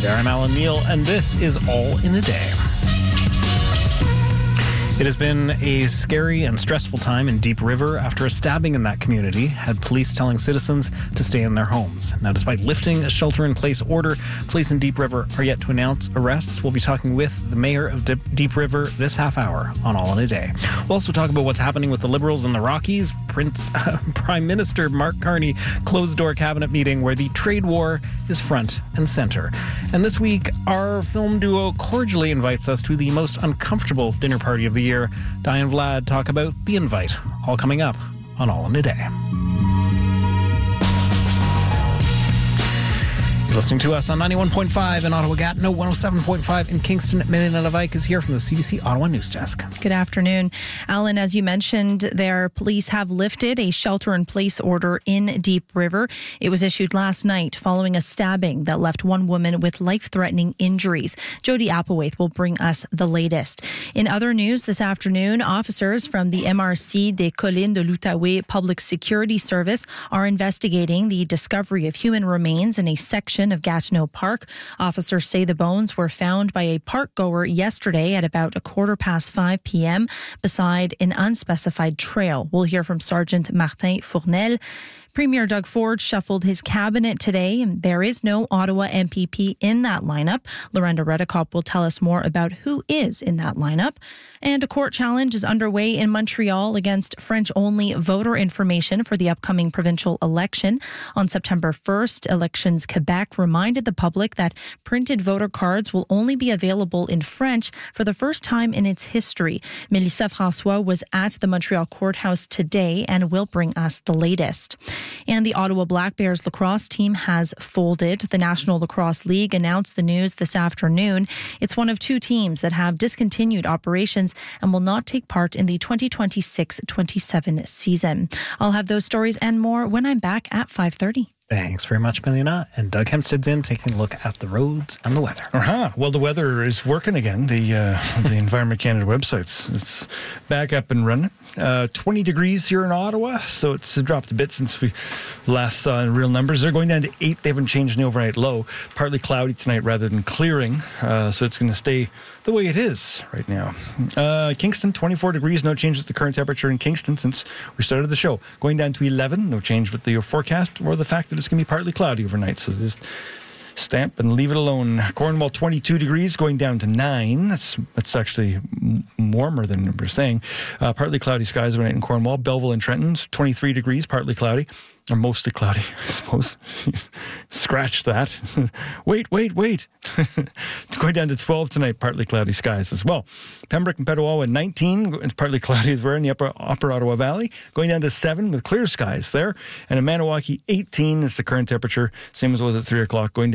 there, I'm Alan Neal, and this is All in a Day. It has been a scary and stressful time in Deep River after a stabbing in that community had police telling citizens to stay in their homes. Now, despite lifting a shelter-in-place order, police in Deep River are yet to announce arrests. We'll be talking with the mayor of Deep River this half hour on All in a Day. We'll also talk about what's happening with the Liberals in the Rockies. Prime Minister Mark Carney closed-door cabinet meeting where the trade war is front and center. And this week, our film duo cordially invites us to the most uncomfortable dinner party of the year. Di and Vlad talk about The Invite, all coming up on All in a Day. You're listening to us on 91.5 in Ottawa Gatineau, 107.5 in Kingston. Melina Levike is here from the CBC Ottawa News Desk. Good afternoon. Alan, as you mentioned, their police have lifted a shelter-in-place order in Deep River. It was issued last night following a stabbing that left one woman with life-threatening injuries. Jody Applewaith will bring us the latest. In other news this afternoon, officers from the MRC des Collines de l'Outaouais Public Security Service are investigating the discovery of human remains in a section of Gatineau Park. Officers say the bones were found by a park goer yesterday at about 5:15 p.m. beside an unspecified trail. We'll hear from Sergeant Martin Fournel. Premier Doug Ford shuffled his cabinet today, and there is no Ottawa MPP in that lineup. Lorenda Redekop will tell us more about who is in that lineup. And a court challenge is underway in Montreal against French-only voter information for the upcoming provincial election. On September 1st, Elections Quebec reminded the public that printed voter cards will only be available in French for the first time in its history. Mélissa François was at the Montreal courthouse today and will bring us the latest. And the Ottawa Black Bears lacrosse team has folded. The National Lacrosse League announced the news this afternoon. It's one of two teams that have discontinued operations and will not take part in the 2026-27 season. I'll have those stories and more when I'm back at 5:30. Thanks very much, Melina. And Doug Hempstead's in taking a look at the roads and the weather. Well, the weather is working again. The Environment Canada website, it's back up and running. 20 degrees here in Ottawa, so it's dropped a bit since we last saw in real numbers. They're going down to 8. They haven't changed the overnight low. Partly cloudy tonight rather than clearing, so it's going to stay the way it is right now. Kingston, 24 degrees, no change with the current temperature in Kingston since we started the show. Going down to 11, no change with the forecast or the fact that it's going to be partly cloudy overnight, so just stamp and leave it alone. Cornwall, 22 degrees, going down to 9. That's actually warmer than we were saying. Partly cloudy skies overnight in Cornwall. Belleville and Trenton's 23 degrees, partly cloudy. Or mostly cloudy, I suppose. Scratch that. Wait. It's going down to 12 tonight, partly cloudy skies as well. Pembroke and Petawawa, 19. It's partly cloudy as well in the upper Ottawa Valley. Going down to 7 with clear skies there. And in Maniwaki, 18 is the current temperature, same as it was at 3 o'clock. Going down